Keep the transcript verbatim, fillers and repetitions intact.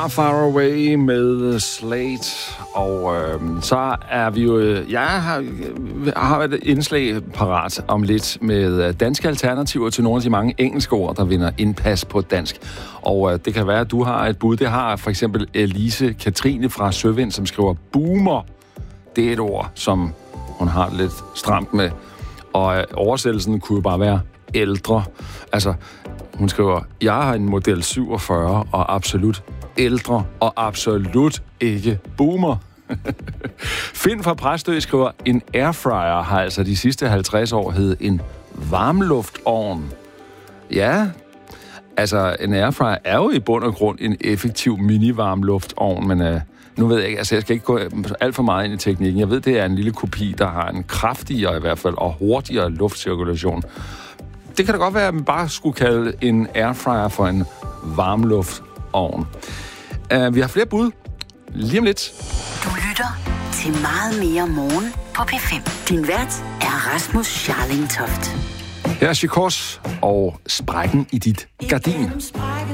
Far Away med Slate, og øh, så er vi jo... Jeg har, har et indslag parat om lidt med danske alternativer til nogle af de mange engelske ord, der vinder indpas på dansk. Og øh, det kan være, at du har et bud. Det har for eksempel Elise Katrine fra Søvind, som skriver boomer. Det er et ord, som hun har lidt stramt med. Og øh, oversættelsen kunne jo bare være ældre. Altså, hun skriver, jeg har en model syvogfyrre og absolut ældre og absolut ikke boomer. Finn fra Præstø skriver, en airfryer har altså de sidste halvtreds år hed en varmluftovn. Ja, altså en airfryer er jo i bund og grund en effektiv mini-varmluftovn, men uh, nu ved jeg ikke, altså jeg skal ikke gå alt for meget ind i teknikken. Jeg ved, det er en lille kopi, der har en kraftigere i hvert fald og hurtigere luftcirkulation. Det kan da godt være, at man bare skulle kalde en airfryer for en varmluftovn. Uh, vi har flere bud. Lige om lidt. Du lytter til Meget mere morgen på P fem. Din vært er Rasmus Scharling Toft. Her er Chikos og Sprækken i dit gardin.